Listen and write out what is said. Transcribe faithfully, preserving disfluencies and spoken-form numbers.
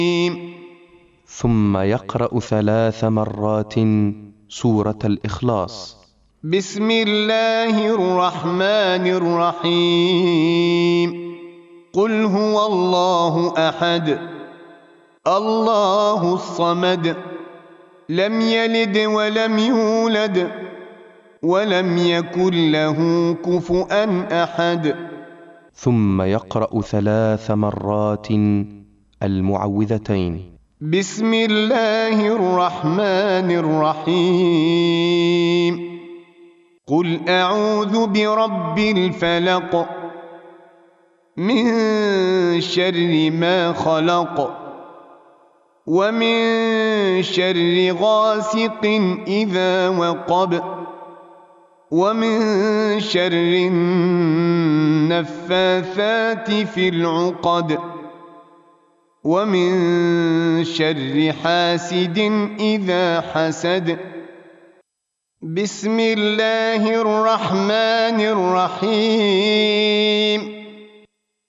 ثم يقرأ ثلاث مرات سورة الإخلاص. بسم الله الرحمن الرحيم. قل هو الله أحد الله الصمد لم يلد ولم يولد ولم يكن له كفؤا أحد. ثم يقرأ ثلاث مرات المعوذتين. بسم الله الرحمن الرحيم. قل أعوذ برب الفلق من شر ما خلق ومن شر غاسق إذا وقب ومن شر النفاثات في العقد ومن شر حاسد إذا حسد. بسم الله الرحمن الرحيم.